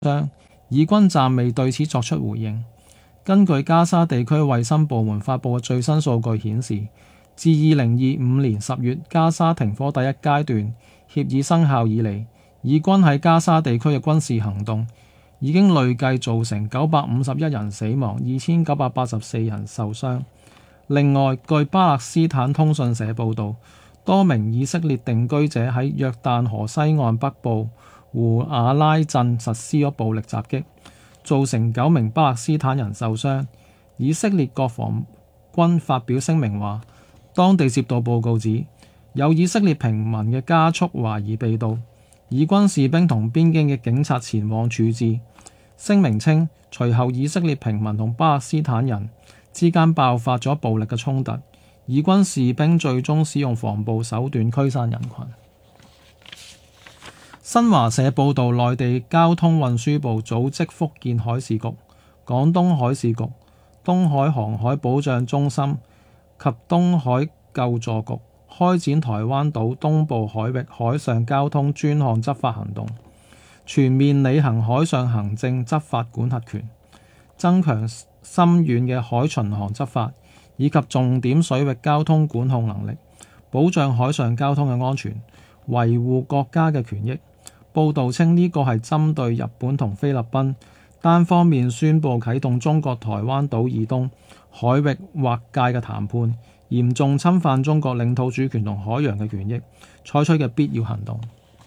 傷，以軍暫未對此作出回應。根據加沙地區衛生部門發布嘅最新數據顯示，自2025年10月加沙停火第一階段協議生效以嚟，以軍喺加沙地區嘅軍事行動已經累計造成951人死亡、2984人受傷。另外，據巴勒斯坦通訊社報導，多名以色列定居者喺約旦河西岸北部胡瓦拉鎮實施咗暴力襲擊，造成9名巴勒斯坦人受傷。以色列國防軍發表聲明話，當地接到報告指有以色列平民嘅家畜懷疑被盜，以軍士兵同邊境嘅警察前往處置。聲明稱，隨後以色列平民同巴勒斯坦人之間爆發咗暴力嘅衝突，以軍士兵最終使用防暴手段驅散人群。新華社報導，內地交通運輸部組織福建海事局、廣東海事局、東海航海保障中心及東海救助局開展台灣島東部海域海上交通專項執法行動，全面履行海上行政執法管轄權，增強深遠嘅海巡航執法以及重點水域交通管控能力，保障海上交通嘅安全，維護國家嘅權益。報導稱，呢個係針對日本同菲律賓單方面宣布啟動中國台灣島以東海域劃界嘅談判，嚴重侵犯中國領土主權同海洋嘅權益，採取嘅必要行動。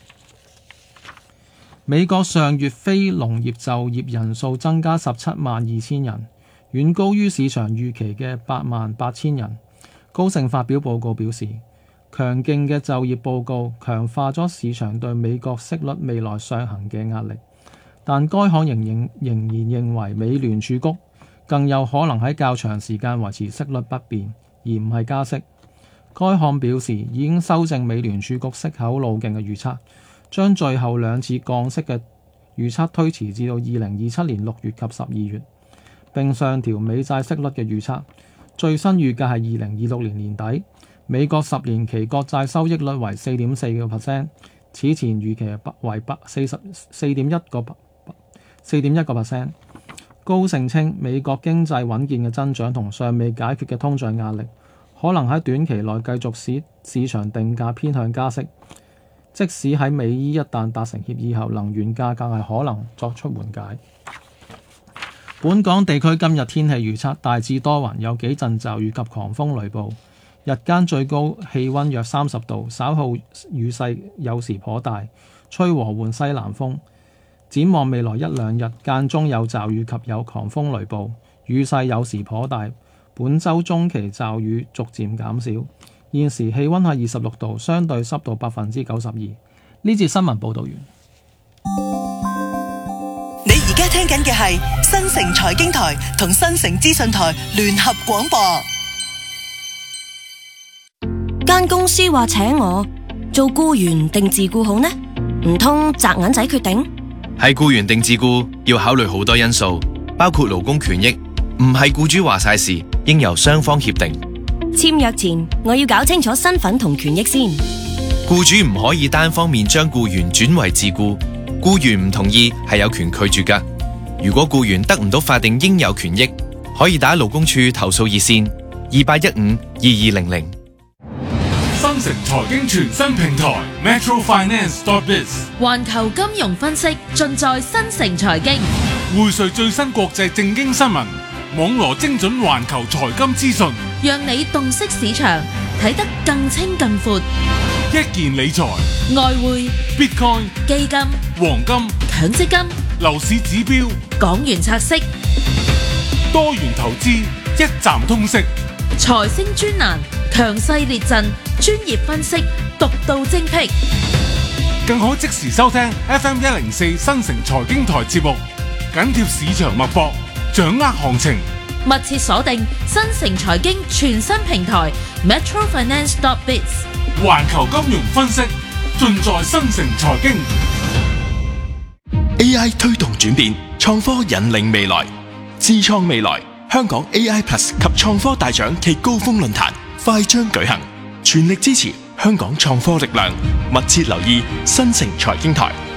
美國上月非農業就業人數增加172000人，遠高於市場預期嘅88000人。高盛發表報告表示，強勁嘅就業報告強化咗市場對美國息率未來上行嘅壓力，但該行仍然認為美聯儲局更有可能喺較長時間維持息率不變，而唔係加息。該行表示已經修正美聯儲局息口路徑嘅預測，將最後2次降息嘅預測推遲至到2027年6月及12月，並上調美債息率嘅預測，最新預計係2026年年底。美國10年期國債收益率為 4.4%， 此前預期為 4.1%。高盛稱，美國經濟穩健嘅增長同尚未解決嘅通脹壓力，可能喺短期內繼續使市場定價偏向加息。即使喺美伊一旦達成協議後，能源價格係可能作出緩解。本港地區今日天氣預測大致多雲，有幾陣驟雨及狂風雷暴。日間最高氣溫約30度，稍後雨勢有時頗大，吹和緩西南風。展望未來1-2日，間中有驟雨及有狂風雷暴，雨勢有時頗大。本週中期驟雨逐漸減少。現時氣溫係26度，相對濕度92%。呢節新聞報導完。 你而家聽緊嘅係新城財經台同新城資訊台聯合廣播。 間公司話請我做僱員定自僱好呢？唔通擲銀仔決定？ 係僱員定自僱要考慮好多因素，包括勞工權益，唔係僱主話晒事，應由雙方協定。 簽約前我要搞清楚身份同權益先。 僱主唔可以單方面將僱員轉為自僱，僱員唔同意係有權拒絕㗎。如果僱員得唔到法定應有權益，可以打勞工處投訴熱線28152200。 新城財經全新平台 metrofinance.biz， 環球金融分析盡在新城財經， 匯萃最新國際政經新聞，網羅精準環球財金資訊， 讓你洞悉市場，睇得更清更闊。 一件理財、 外匯、 Bitcoin、 基金、 黃金、 強積金、 樓市指標、 港元拆息、 多元投資，一站通識。 財星專欄，強勢列陣，專業分析，獨到精闢， 更可即時收聽 FM104 新城財經台節目，緊貼市場脈搏，掌握行情。 密切鎖定新城財經全新平台 metrofinance.biz， 環球金融分析盡在新城財經。 AI 推動轉變，創科引領未來，智創未來。香港 AI Plus 及創科大獎暨高峰論壇快將舉行，全力支持香港創科力量，密切留意新城財經台。